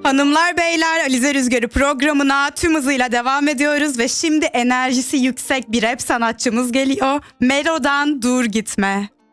Hanımlar beyler, Alize Rüzgarı programına tüm hızıyla devam ediyoruz ve şimdi enerjisi yüksek bir rap sanatçımız geliyor. Melo'dan Dur Gitme.